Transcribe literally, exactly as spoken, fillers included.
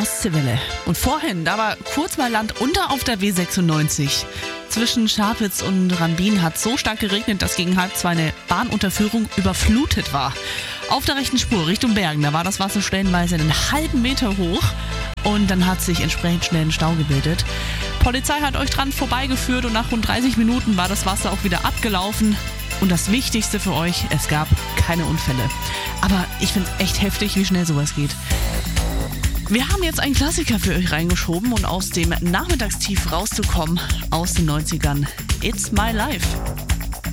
Ostseewelle. Und vorhin, da war kurz mal Land unter auf der W sechsundneunzig. Zwischen Scharpitz und Rambin hat so stark geregnet, dass gegen halb zwei eine Bahnunterführung überflutet war. Auf der rechten Spur Richtung Bergen, da war das Wasser stellenweise einen halben Meter hoch. Und dann hat sich entsprechend schnell ein Stau gebildet. Polizei hat euch dran vorbeigeführt und nach rund dreißig Minuten war das Wasser auch wieder abgelaufen. Und das Wichtigste für euch, es gab keine Unfälle. Aber ich finde es echt heftig, wie schnell sowas geht. Wir haben jetzt einen Klassiker für euch reingeschoben und aus dem Nachmittagstief rauszukommen, aus den neunzigern. It's My Life.